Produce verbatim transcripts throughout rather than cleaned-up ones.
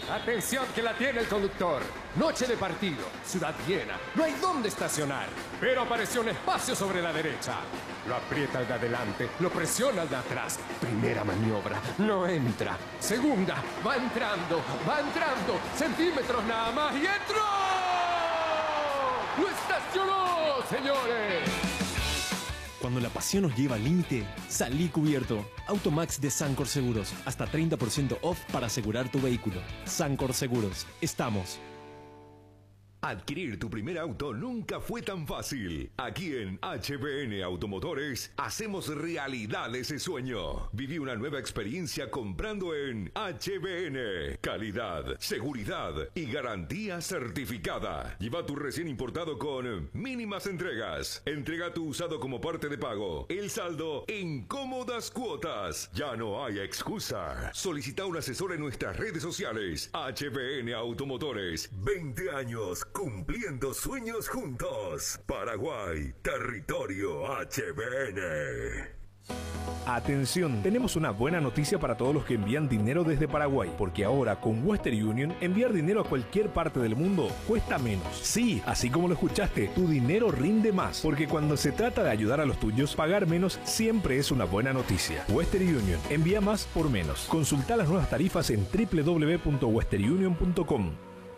Atención que la tiene el conductor. Noche de partido, ciudad llena, no hay dónde estacionar. Pero apareció un espacio sobre la derecha. Lo aprieta el de adelante, lo presiona el de atrás. Primera maniobra, no entra. Segunda, va entrando, va entrando. Centímetros nada más y entró. ¡Lo estacionó, señores! Cuando la pasión nos lleva al límite, salí cubierto. Automax de Sancor Seguros. Hasta treinta por ciento off para asegurar tu vehículo. Sancor Seguros. Estamos. Adquirir tu primer auto nunca fue tan fácil. Aquí en H B N Automotores hacemos realidad ese sueño. Viví una nueva experiencia comprando en H B N. Calidad, seguridad y garantía certificada. Lleva tu recién importado con mínimas entregas. Entrega tu usado como parte de pago. El saldo en cómodas cuotas. Ya no hay excusa. Solicita un asesor en nuestras redes sociales. H B N Automotores. veinte años cumpliendo sueños juntos. Paraguay, territorio H B N. Atención, tenemos una buena noticia para todos los que envían dinero desde Paraguay, porque ahora con Western Union enviar dinero a cualquier parte del mundo cuesta menos. Sí, así como lo escuchaste, tu dinero rinde más, porque cuando se trata de ayudar a los tuyos, pagar menos siempre es una buena noticia. Western Union, envía más por menos. Consulta las nuevas tarifas en doble u doble u doble u punto western union punto com.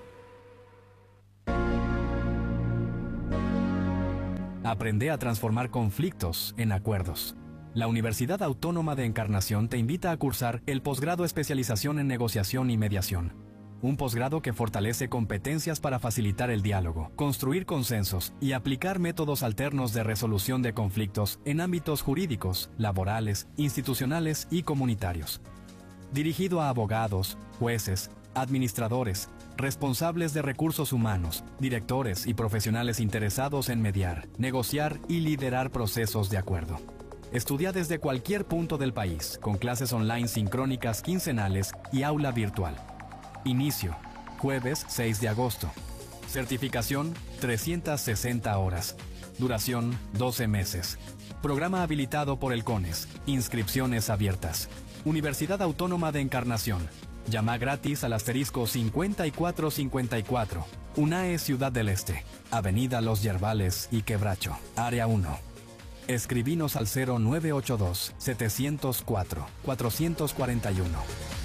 Aprende a transformar conflictos en acuerdos. La Universidad Autónoma de Encarnación te invita a cursar el posgrado Especialización en Negociación y Mediación. Un posgrado que fortalece competencias para facilitar el diálogo, construir consensos y aplicar métodos alternos de resolución de conflictos en ámbitos jurídicos, laborales, institucionales y comunitarios. Dirigido a abogados, jueces, administradores, responsables de recursos humanos, directores y profesionales interesados en mediar, negociar y liderar procesos de acuerdo. Estudia desde cualquier punto del país, con clases online sincrónicas quincenales y aula virtual. Inicio, jueves seis de agosto. Certificación, trescientas sesenta horas. Duración, doce meses. Programa habilitado por el CONES. Inscripciones abiertas. Universidad Autónoma de Encarnación. Llama gratis al asterisco cincuenta y cuatro cincuenta y cuatro. UNAE Ciudad del Este. Avenida Los Yerbales y Quebracho. Área uno. Escribinos al cero nueve ocho dos, siete cero cuatro, cuatro cuatro uno.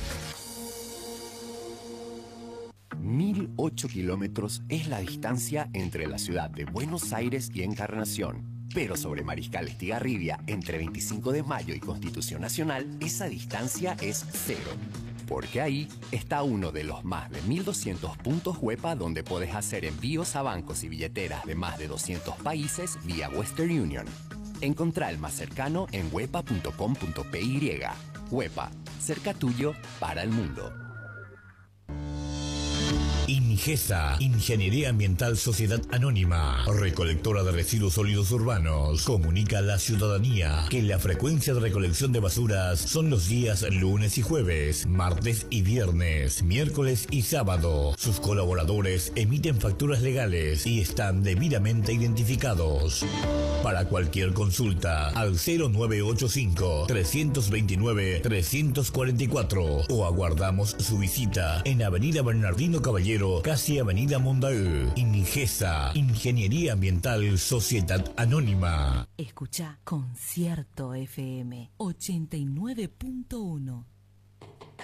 mil ocho kilómetros es la distancia entre la ciudad de Buenos Aires y Encarnación. Pero sobre Mariscal Estigarribia, entre veinticinco de mayo y Constitución Nacional, esa distancia es cero. Porque ahí está uno de los más de mil doscientos puntos Huepa donde podés hacer envíos a bancos y billeteras de más de doscientos países vía Western Union. Encontrá el más cercano en huepa punto com punto p y. Huepa, cerca tuyo para el mundo. Ingesa, Ingeniería Ambiental Sociedad Anónima, recolectora de residuos sólidos urbanos, comunica a la ciudadanía que la frecuencia de recolección de basuras son los días lunes y jueves, martes y viernes, miércoles y sábado. Sus colaboradores emiten facturas legales y están debidamente identificados. Para cualquier consulta, al cero nueve ocho cinco, tres dos nueve, tres cuatro cuatro o aguardamos su visita en Avenida Bernardino Caballero, casi Avenida Mondaú. Ingesa, Ingeniería Ambiental Sociedad Anónima. Escucha Concierto F M ochenta y nueve punto uno.